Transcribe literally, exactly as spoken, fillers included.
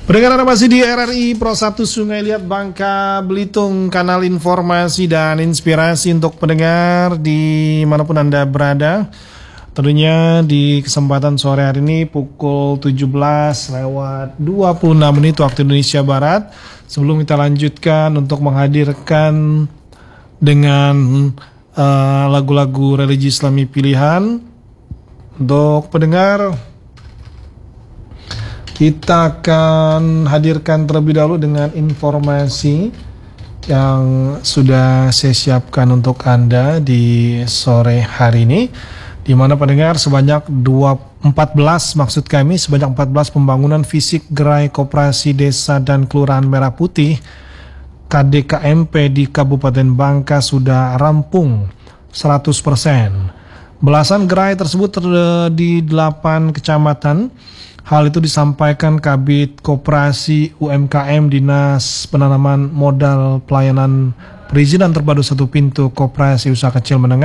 Pendengar Anda masih di R R I Pro satu Sungai Liat Bangka Belitung, kanal informasi dan inspirasi untuk pendengar dimanapun Anda berada. Tentunya di kesempatan sore hari ini pukul tujuh belas lewat dua puluh enam menit waktu Indonesia Barat. Sebelum kita lanjutkan untuk menghadirkan dengan uh, lagu-lagu religi Islami pilihan untuk pendengar, kita akan hadirkan terlebih dahulu dengan informasi yang sudah saya siapkan untuk Anda di sore hari ini, di mana pendengar sebanyak dua, empat belas maksud kami sebanyak empat belas pembangunan fisik gerai koperasi desa dan kelurahan Merah Putih K D K M P di Kabupaten Bangka sudah rampung seratus persen. Belasan gerai tersebut ter- di delapan kecamatan. Hal itu disampaikan Kabid Koperasi U M K M Dinas Penanaman Modal Pelayanan Perizinan Terpadu Satu Pintu Koperasi Usaha Kecil Menengah